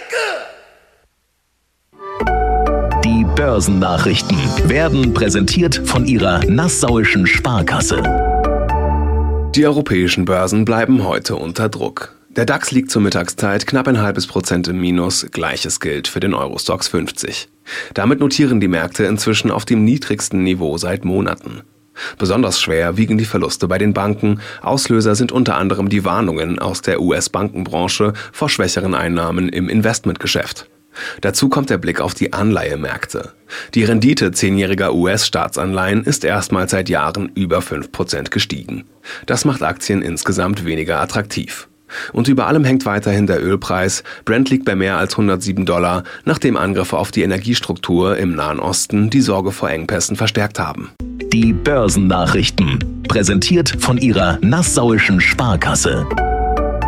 Die Börsennachrichten werden präsentiert von Ihrer Nassauischen Sparkasse. Die europäischen Börsen bleiben heute unter Druck. Der DAX liegt zur Mittagszeit knapp 0,5% im Minus, gleiches gilt für den Eurostoxx 50. Damit notieren die Märkte inzwischen auf dem niedrigsten Niveau seit Monaten. Besonders schwer wiegen die Verluste bei den Banken. Auslöser sind unter anderem die Warnungen aus der US-Bankenbranche vor schwächeren Einnahmen im Investmentgeschäft. Dazu kommt der Blick auf die Anleihemärkte. Die Rendite 10-jähriger US-Staatsanleihen ist erstmals seit Jahren über 5% gestiegen. Das macht Aktien insgesamt weniger attraktiv. Und über allem hängt weiterhin der Ölpreis. Brent liegt bei mehr als $107, nachdem Angriffe auf die Energiestruktur im Nahen Osten die Sorge vor Engpässen verstärkt haben. Die Börsennachrichten, präsentiert von Ihrer Nassauischen Sparkasse.